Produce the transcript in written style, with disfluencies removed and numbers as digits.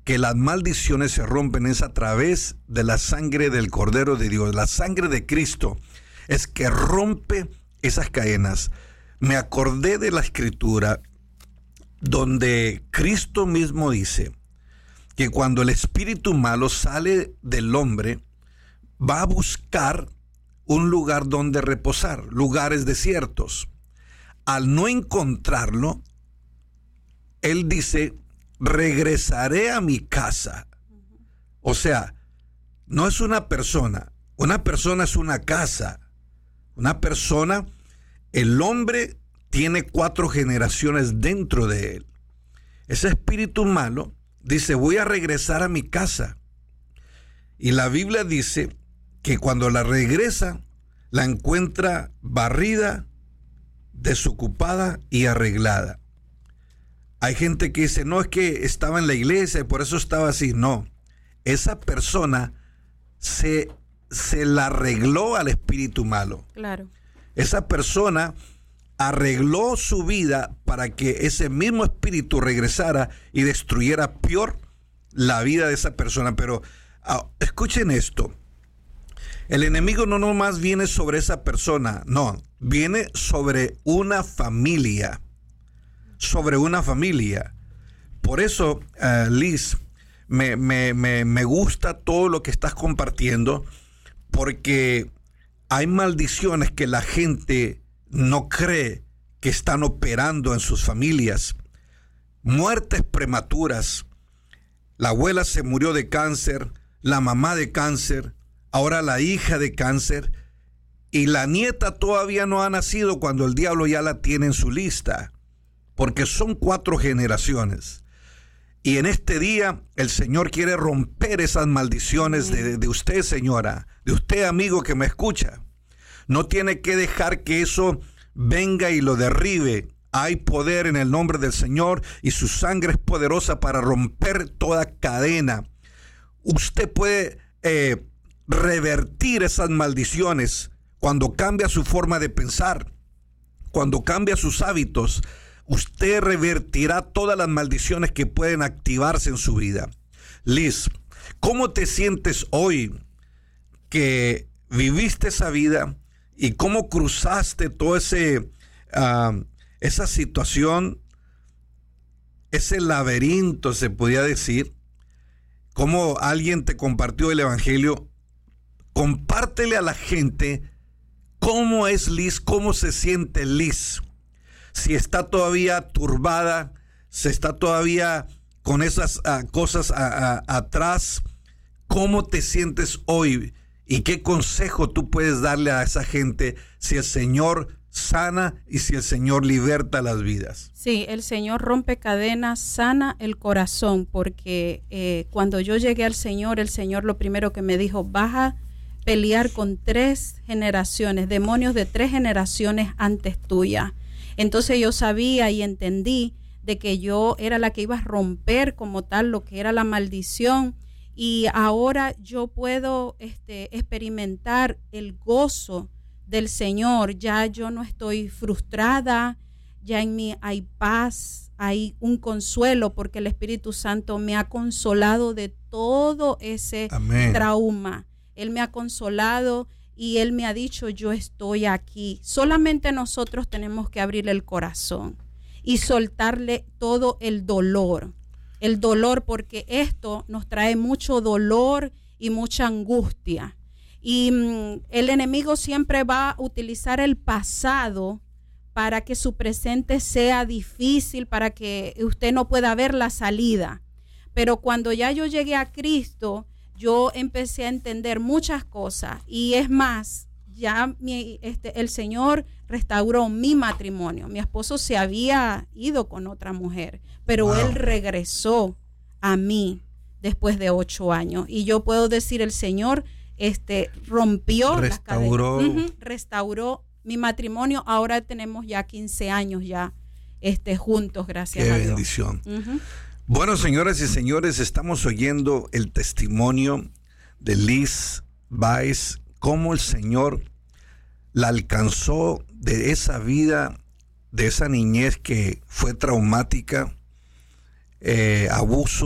que las maldiciones se rompen es a través de la sangre del Cordero de Dios. La sangre de Cristo es que rompe esas cadenas. Me acordé de la Escritura donde Cristo mismo dice que cuando el espíritu malo sale del hombre, va a buscar un lugar donde reposar, lugares desiertos. Al no encontrarlo, él dice, regresaré a mi casa. O sea, no es una persona es una casa. Una persona, el hombre tiene 4 generaciones dentro de él. Ese espíritu malo dice, voy a regresar a mi casa. Y la Biblia dice que cuando la regresa, la encuentra barrida, desocupada y arreglada. Hay gente que dice, no, es que estaba en la iglesia y por eso estaba así. No, esa persona se la arregló al espíritu malo. Claro. Esa persona arregló su vida para que ese mismo espíritu regresara y destruyera peor la vida de esa persona. Pero escuchen esto. El enemigo no nomás viene sobre esa persona, no, viene sobre una familia. Sobre una familia. Por eso, Liz, me gusta todo lo que estás compartiendo, porque hay maldiciones que la gente no cree que están operando en sus familias. Muertes prematuras. La abuela se murió de cáncer, la mamá de cáncer, ahora la hija de cáncer, y la nieta todavía no ha nacido cuando el diablo ya la tiene en su lista, porque son 4 generaciones. Y en este día el Señor quiere romper esas maldiciones de usted, señora, de usted, amigo que me escucha. No tiene que dejar que eso venga y lo derribe. Hay poder en el nombre del Señor y su sangre es poderosa para romper toda cadena. Usted puede revertir esas maldiciones cuando cambia su forma de pensar, cuando cambia sus hábitos. Usted revertirá todas las maldiciones que pueden activarse en su vida. Liz, ¿cómo te sientes hoy que viviste esa vida y cómo cruzaste todo esa situación, ese laberinto, se podría decir? ¿Cómo alguien te compartió el evangelio? Compártele a la gente cómo es Liz, cómo se siente Liz. Si está todavía turbada, si está todavía con esas cosas atrás, ¿cómo te sientes hoy? ¿Y qué consejo tú puedes darle a esa gente si el Señor sana y si el Señor liberta las vidas? Sí, el Señor rompe cadenas, sana el corazón, porque cuando yo llegué al Señor, el Señor lo primero que me dijo, vas a pelear con 3 generaciones, demonios de 3 generaciones antes tuya. Entonces yo sabía y entendí de que yo era la que iba a romper como tal lo que era la maldición, y ahora yo puedo experimentar el gozo del Señor. Ya yo no estoy frustrada, ya en mí hay paz, hay un consuelo, porque el Espíritu Santo me ha consolado de todo ese trauma. Él me ha consolado y Él me ha dicho, yo estoy aquí. Solamente nosotros tenemos que abrirle el corazón y soltarle todo el dolor, porque esto nos trae mucho dolor y mucha angustia. Y el enemigo siempre va a utilizar el pasado para que su presente sea difícil, para que usted no pueda ver la salida. Pero cuando ya yo llegué a Cristo, yo empecé a entender muchas cosas, y es más, ya el Señor restauró mi matrimonio. Mi esposo se había ido con otra mujer, pero Él regresó a mí después de 8 años. Y yo puedo decir, el Señor rompió las cadenas, restauró mi matrimonio. Ahora tenemos ya 15 años ya juntos, gracias a Dios. Qué bendición. Bueno, señoras y señores, estamos oyendo el testimonio de Liz Baez, cómo el Señor la alcanzó de esa vida, de esa niñez que fue traumática, abuso